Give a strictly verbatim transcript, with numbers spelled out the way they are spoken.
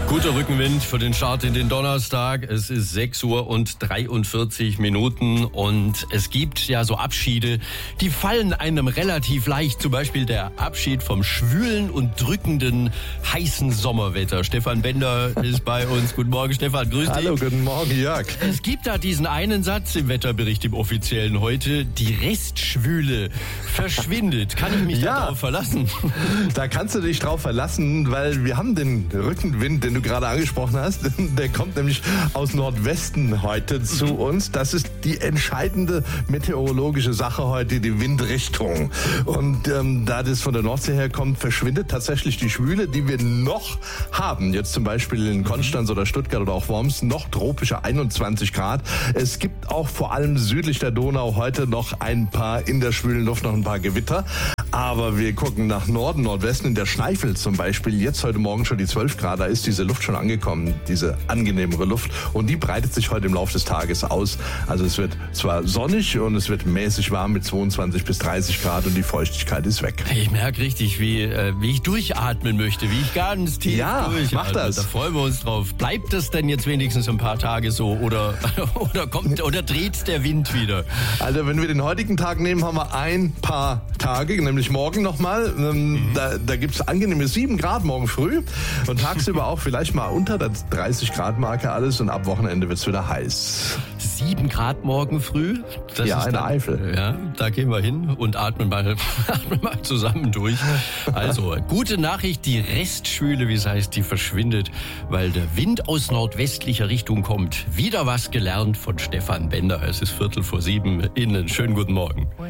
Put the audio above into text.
Guter Rückenwind für den Start in den Donnerstag. Es ist sechs Uhr und dreiundvierzig Minuten und es gibt ja so Abschiede, die fallen einem relativ leicht. Zum Beispiel der Abschied vom schwülen und drückenden, heißen Sommerwetter. Stefan Bender ist bei uns. Guten Morgen, Stefan. Grüß dich. Hallo, guten Morgen, Jörg. Es gibt da diesen einen Satz im Wetterbericht, im offiziellen heute. Die Restschwüle verschwindet. Kann ich mich Ja. darauf verlassen? Da kannst du dich drauf verlassen, weil wir haben den Rückenwind, den du gerade angesprochen hast. Der kommt nämlich aus Nordwesten heute zu uns. Das ist die entscheidende meteorologische Sache heute, die Windrichtung. Und ähm, da das von der Nordsee herkommt, verschwindet tatsächlich die Schwüle, die wir noch haben. Jetzt zum Beispiel in Konstanz oder Stuttgart oder auch Worms noch tropische einundzwanzig Grad. Es gibt auch vor allem südlich der Donau heute noch ein paar in der schwülen Luft noch ein paar Gewitter. Aber wir gucken nach Norden, Nordwesten, in der Schneifel zum Beispiel. Jetzt heute Morgen schon die zwölf Grad, da ist diese Luft schon angekommen, diese angenehmere Luft. Und die breitet sich heute im Laufe des Tages aus. Also es wird zwar sonnig und es wird mäßig warm mit zweiundzwanzig bis dreißig Grad und die Feuchtigkeit ist weg. Ich merke richtig, wie, äh, wie ich durchatmen möchte, wie ich ganz tief Ja, durchatme. mach das. Da freuen wir uns drauf. Bleibt das denn jetzt wenigstens ein paar Tage so oder, oder kommt oder dreht der Wind wieder? Also wenn wir den heutigen Tag nehmen, haben wir ein paar Tage, nämlich morgen nochmal. Ähm, mhm. Da, da gibt es angenehme sieben Grad morgen früh und tagsüber auch vielleicht mal unter der dreißig Grad Marke alles und ab Wochenende wird es wieder heiß. sieben Grad morgen früh? Das ja, ist in der dann, Eifel. Ja, da gehen wir hin und atmen mal, atmen mal zusammen durch. Also, gute Nachricht, die Restschwüle, wie es heißt, die verschwindet, weil der Wind aus nordwestlicher Richtung kommt. Wieder was gelernt von Stefan Bender. Es ist Viertel vor sieben. Ihnen schönen guten Morgen.